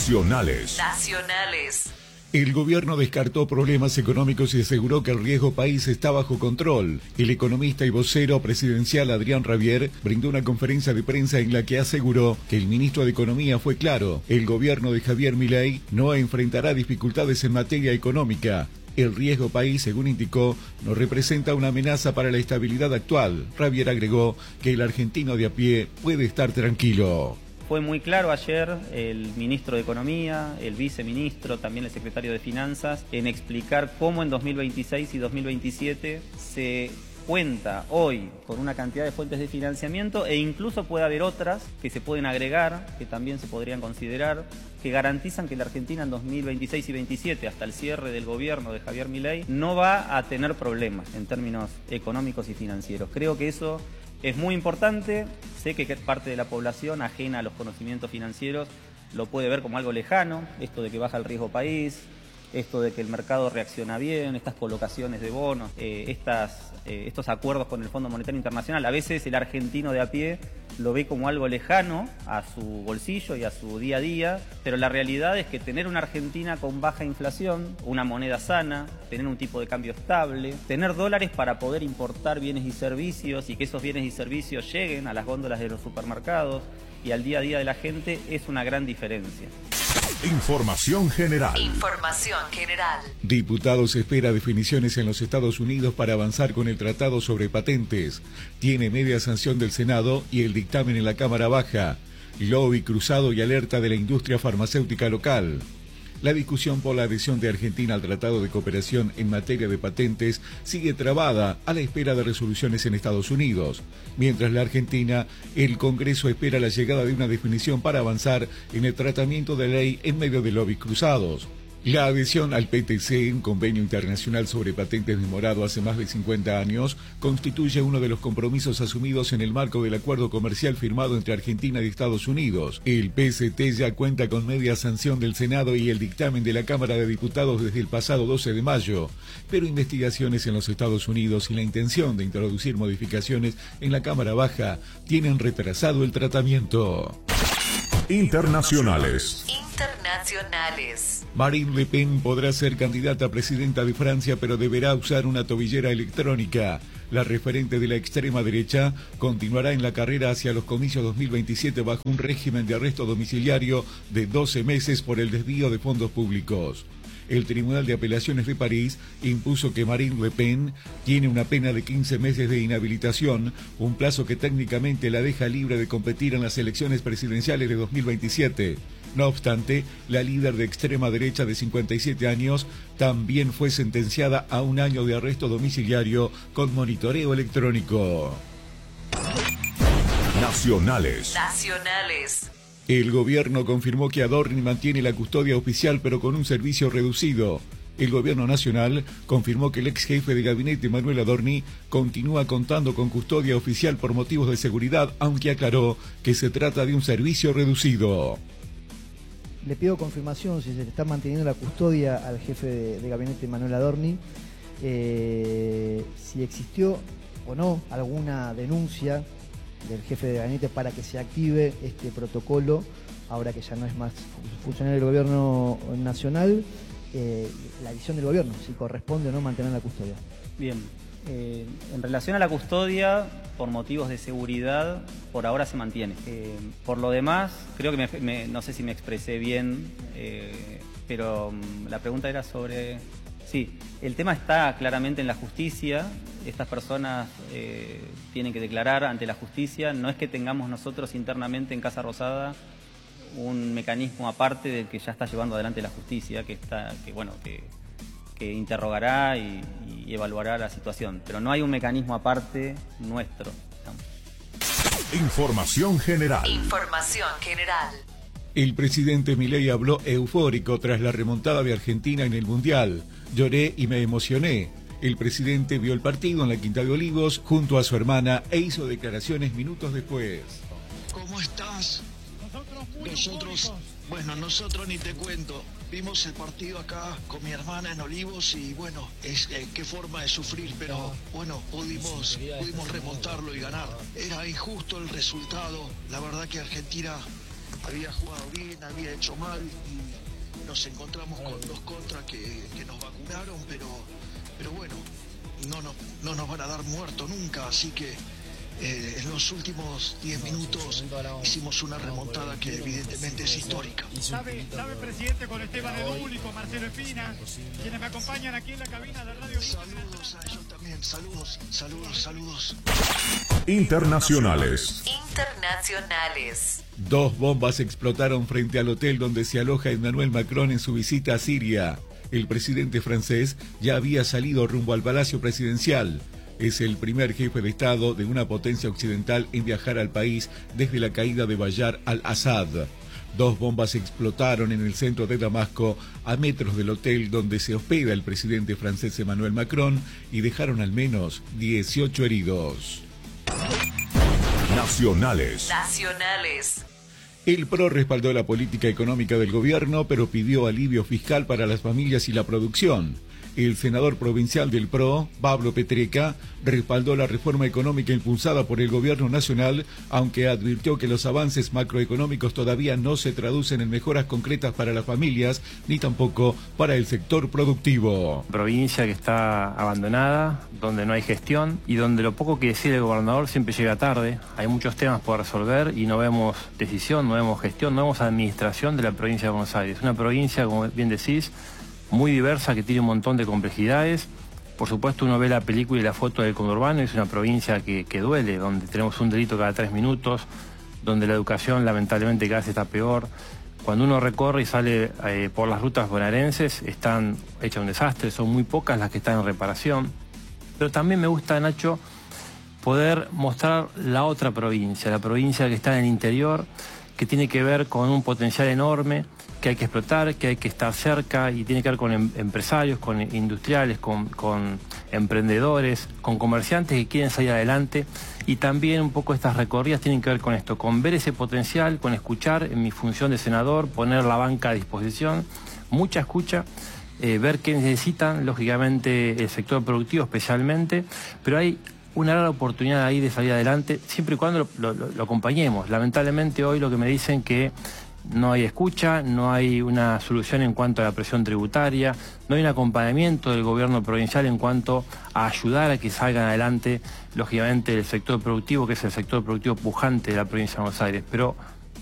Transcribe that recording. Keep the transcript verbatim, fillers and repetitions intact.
Nacionales. Nacionales. El gobierno descartó problemas económicos y aseguró que el riesgo país está bajo control. El economista y vocero presidencial Adrián Rabier brindó una conferencia de prensa en la que aseguró que el ministro de Economía fue claro. El gobierno de Javier Milei no enfrentará dificultades en materia económica. El riesgo país, según indicó, no representa una amenaza para la estabilidad actual. Rabier agregó que el argentino de a pie puede estar tranquilo. Fue muy claro ayer el ministro de Economía, el viceministro, también el secretario de Finanzas, en explicar cómo en dos mil veintiséis y dos mil veintisiete se cuenta hoy con una cantidad de fuentes de financiamiento e incluso puede haber otras que se pueden agregar, que también se podrían considerar, que garantizan que la Argentina en dos mil veintiséis y veintisiete, hasta el cierre del gobierno de Javier Milei, no va a tener problemas en términos económicos y financieros. Creo que eso es muy importante. Sé que parte de la población ajena a los conocimientos financieros lo puede ver como algo lejano, esto de que baja el riesgo país, esto de que el mercado reacciona bien, estas colocaciones de bonos, eh, estas, eh, estos acuerdos con el Fondo Monetario Internacional. A veces el argentino de a pie lo ve como algo lejano a su bolsillo y a su día a día, pero la realidad es que tener una Argentina con baja inflación, una moneda sana, tener un tipo de cambio estable, tener dólares para poder importar bienes y servicios y que esos bienes y servicios lleguen a las góndolas de los supermercados y al día a día de la gente es una gran diferencia. Información general. Información general. Diputados espera definiciones en los Estados Unidos para avanzar con el tratado sobre patentes. Tiene media sanción del Senado y el dictamen en la Cámara Baja. Lobby cruzado y alerta de la industria farmacéutica local. La discusión por la adhesión de Argentina al Tratado de Cooperación en materia de patentes sigue trabada a la espera de resoluciones en Estados Unidos. Mientras la Argentina, el Congreso espera la llegada de una definición para avanzar en el tratamiento de ley en medio de lobbies cruzados. La adhesión al P T C, un convenio internacional sobre patentes demorado hace más de cincuenta años, constituye uno de los compromisos asumidos en el marco del acuerdo comercial firmado entre Argentina y Estados Unidos. El P C T ya cuenta con media sanción del Senado y el dictamen de la Cámara de Diputados desde el pasado doce de mayo, pero investigaciones en los Estados Unidos y la intención de introducir modificaciones en la Cámara Baja tienen retrasado el tratamiento. Internacionales. Internacionales. Marine Le Pen podrá ser candidata a presidenta de Francia, pero deberá usar una tobillera electrónica. La referente de la extrema derecha continuará en la carrera hacia los comicios dos mil veintisiete bajo un régimen de arresto domiciliario de doce meses por el desvío de fondos públicos. El Tribunal de Apelaciones de París impuso que Marine Le Pen tiene una pena de quince meses de inhabilitación, un plazo que técnicamente la deja libre de competir en las elecciones presidenciales de dos mil veintisiete. No obstante, la líder de extrema derecha de cincuenta y siete años también fue sentenciada a un año de arresto domiciliario con monitoreo electrónico. Nacionales. Nacionales. El gobierno confirmó que Adorni mantiene la custodia oficial pero con un servicio reducido. El gobierno nacional confirmó que el ex jefe de gabinete Manuel Adorni continúa contando con custodia oficial por motivos de seguridad, aunque aclaró que se trata de un servicio reducido. Le pido confirmación si se le está manteniendo la custodia al jefe de, de gabinete Manuel Adorni, eh, si existió o no alguna denuncia del jefe de gabinete para que se active este protocolo, ahora que ya no es más funcionario del gobierno nacional, eh, la visión del gobierno, si corresponde o no mantener la custodia. Bien, eh, en relación a la custodia, por motivos de seguridad, por ahora se mantiene. Eh, por lo demás, creo que me, me, no sé si me expresé bien, eh, pero um, la pregunta era sobre... Sí, el tema está claramente en la justicia. Estas personas eh, tienen que declarar ante la justicia. No es que tengamos nosotros internamente en Casa Rosada un mecanismo aparte del que ya está llevando adelante la justicia, que está, que bueno, que, que interrogará y, y evaluará la situación. Pero no hay un mecanismo aparte nuestro. Digamos. Información general. Información general. El presidente Milei habló eufórico tras la remontada de Argentina en el Mundial. Lloré y me emocioné. El presidente vio el partido en la Quinta de Olivos junto a su hermana e hizo declaraciones minutos después. ¿Cómo estás? Nosotros, bueno, nosotros ni te cuento. Vimos el partido acá con mi hermana en Olivos y bueno, es eh, qué forma de sufrir, pero bueno, pudimos, pudimos remontarlo y ganar. Era injusto el resultado. La verdad que Argentina había jugado bien, había hecho mal y nos encontramos con dos contras que, que nos vacunaron, pero, pero bueno, no, no, no nos van a dar muerto nunca, así que eh, en los últimos diez minutos hicimos una remontada que evidentemente es histórica. ¿Sabe, sabe presidente, con Esteban Edul y con Marcelo Espina, quienes me acompañan aquí en la cabina de Radio? Saludos a ellos también, saludos, saludos, saludos. Internacionales. Internacionales. Dos bombas explotaron frente al hotel donde se aloja Emmanuel Macron en su visita a Siria. El presidente francés ya había salido rumbo al Palacio Presidencial. Es el primer jefe de Estado de una potencia occidental en viajar al país desde la caída de Bayar al-Assad. Dos bombas explotaron en el centro de Damasco, a metros del hotel donde se hospeda el presidente francés Emmanuel Macron, y dejaron al menos dieciocho heridos. Nacionales. Nacionales. El P R O respaldó la política económica del gobierno, pero pidió alivio fiscal para las familias y la producción. El senador provincial del P R O, Pablo Petreca, respaldó la reforma económica impulsada por el gobierno nacional, aunque advirtió que los avances macroeconómicos todavía no se traducen en mejoras concretas para las familias, ni tampoco para el sector productivo. Provincia que está abandonada, donde no hay gestión y donde lo poco que decide el gobernador siempre llega tarde. Hay muchos temas por resolver y no vemos decisión, no vemos gestión, no vemos administración de la provincia de Buenos Aires. Una provincia, como bien decís, muy diversa, que tiene un montón de complejidades. Por supuesto, uno ve la película y la foto del conurbano, es una provincia que, que duele, donde tenemos un delito cada tres minutos, donde la educación lamentablemente cada vez está peor. Cuando uno recorre y sale eh, por las rutas bonaerenses, están hechas un desastre, son muy pocas las que están en reparación. Pero también me gusta, Nacho, poder mostrar la otra provincia, la provincia que está en el interior, que tiene que ver con un potencial enorme, que hay que explotar, que hay que estar cerca, y tiene que ver con em empresarios, con industriales, con, con emprendedores, con comerciantes que quieren salir adelante, y también un poco estas recorridas tienen que ver con esto, con ver ese potencial, con escuchar en mi función de senador, poner la banca a disposición, mucha escucha, eh, ver qué necesitan, lógicamente el sector productivo especialmente, pero hay una gran oportunidad ahí de salir adelante, siempre y cuando lo, lo, lo acompañemos. Lamentablemente hoy lo que me dicen que no hay escucha, no hay una solución en cuanto a la presión tributaria, no hay un acompañamiento del gobierno provincial en cuanto a ayudar a que salgan adelante, lógicamente, el sector productivo, que es el sector productivo pujante de la provincia de Buenos Aires. Pero